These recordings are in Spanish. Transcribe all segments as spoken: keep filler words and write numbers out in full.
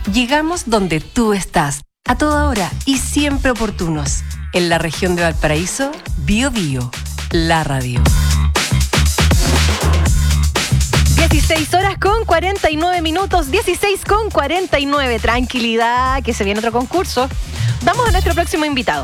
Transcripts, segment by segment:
Llegamos donde tú estás, a toda hora y siempre oportunos. En la región de Valparaíso, Bio Bio, la radio. dieciséis horas con cuarenta y nueve minutos, dieciséis con cuarenta y nueve. Tranquilidad, que se viene otro concurso. Vamos a nuestro próximo invitado.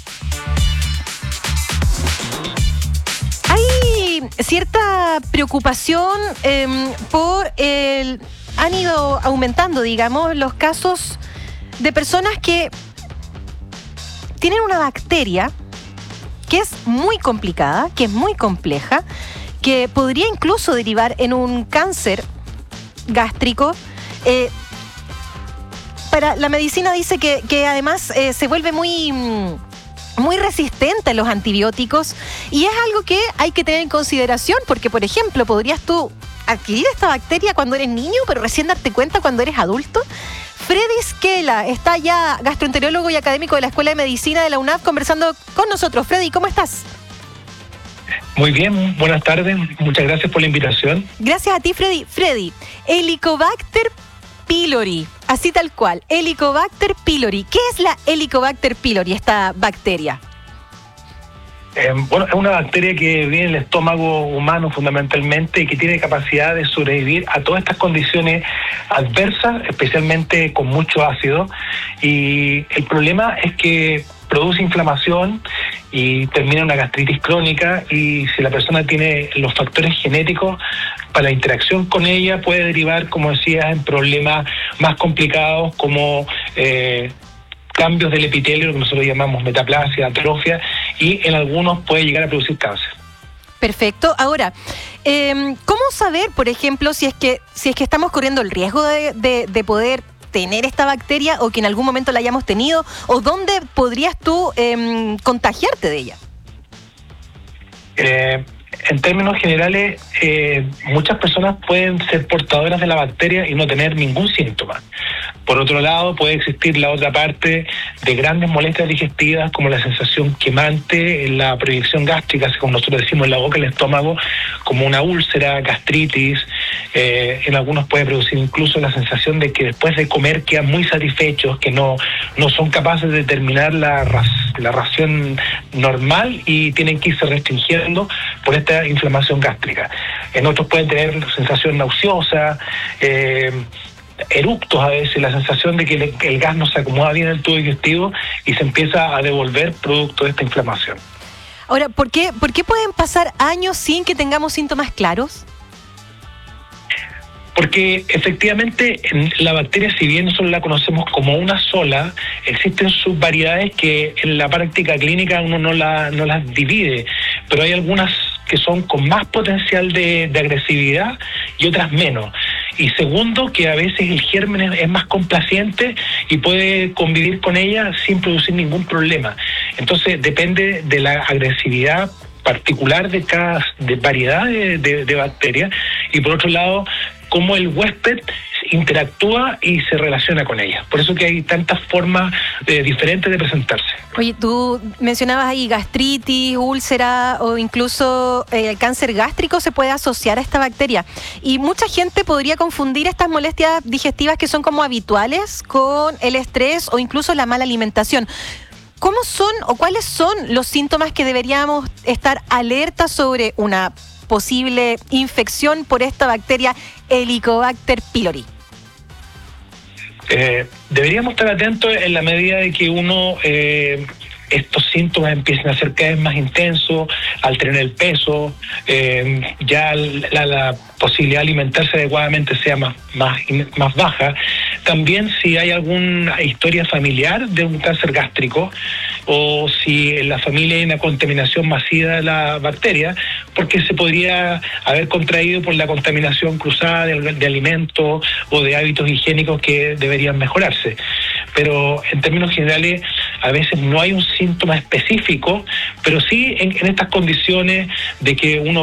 Hay cierta preocupación eh, por el... Han ido aumentando, digamos, los casos de personas que tienen una bacteria que es muy complicada, que es muy compleja, que podría incluso derivar en un cáncer gástrico. Eh, para la medicina dice que, que además eh, se vuelve muy, muy resistente a los antibióticos, y es algo que hay que tener en consideración porque, por ejemplo, podrías tú adquirir esta bacteria cuando eres niño, pero recién darte cuenta cuando eres adulto. Freddy Esquela está ya gastroenterólogo y académico de la Escuela de Medicina de la UNAV conversando con nosotros. Freddy, ¿cómo estás? Muy bien, buenas tardes, muchas gracias por la invitación. Gracias a ti, Freddy. Freddy, Helicobacter pylori, así tal cual, Helicobacter pylori. ¿Qué es la Helicobacter pylori, esta bacteria? Eh, bueno, es una bacteria que vive en el estómago humano fundamentalmente y que tiene capacidad de sobrevivir a todas estas condiciones adversas, especialmente con mucho ácido. Y el problema es que produce inflamación y termina en una gastritis crónica, y si la persona tiene los factores genéticos para la interacción con ella, puede derivar, como decías, en problemas más complicados como eh, cambios del epitelio, lo que nosotros llamamos metaplasia, atrofia, y en algunos puede llegar a producir cáncer. Perfecto. Ahora, eh, ¿cómo saber, por ejemplo, si es que si es que estamos corriendo el riesgo de, de, de poder tener esta bacteria, o que en algún momento la hayamos tenido, o dónde podrías tú eh, contagiarte de ella? Eh, en términos generales, eh, muchas personas pueden ser portadoras de la bacteria y no tener ningún síntoma. Por otro lado, puede existir la otra parte de grandes molestias digestivas, como la sensación quemante, la proyección gástrica, así como nosotros decimos, en la boca, el estómago, como una úlcera, gastritis. Eh, en algunos puede producir incluso la sensación de que después de comer quedan muy satisfechos, que no, no son capaces de terminar la, la ración normal y tienen que irse restringiendo por esta inflamación gástrica. En otros pueden tener sensación nauseosa, eh, eructos a veces, la sensación de que el, que el gas no se acomoda bien en el tubo digestivo y se empieza a devolver producto de esta inflamación. Ahora, ¿por qué, ¿por qué pueden pasar años sin que tengamos síntomas claros? Porque efectivamente la bacteria, si bien nosotros la conocemos como una sola, existen subvariedades que en la práctica clínica uno no, la, no las divide, pero hay algunas que son con más potencial de, de agresividad y otras menos. Y segundo, que a veces el germen es, es más complaciente y puede convivir con ella sin producir ningún problema. Entonces depende de la agresividad particular de cada de variedad de, de, de bacterias, y por otro lado, cómo el huésped interactúa y se relaciona con ella. Por eso que hay tantas formas eh, diferentes de presentarse. Oye, tú mencionabas ahí gastritis, úlcera o incluso eh, el cáncer gástrico se puede asociar a esta bacteria. Y mucha gente podría confundir estas molestias digestivas que son como habituales con el estrés o incluso la mala alimentación. ¿Cómo son o cuáles son los síntomas que deberíamos estar alertas sobre una posible infección por esta bacteria Helicobacter pylori? Eh, deberíamos estar atentos en la medida de que uno eh, estos síntomas empiecen a ser cada vez más intensos, al tener el peso, eh, ya la, la posibilidad de alimentarse adecuadamente sea más, más, más baja. También si hay alguna historia familiar de un cáncer gástrico, o si en la familia hay una contaminación masiva de la bacteria, porque se podría haber contraído por la contaminación cruzada de, de alimentos o de hábitos higiénicos que deberían mejorarse. Pero en términos generales, a veces no hay un síntoma específico, pero sí en, en estas condiciones de que uno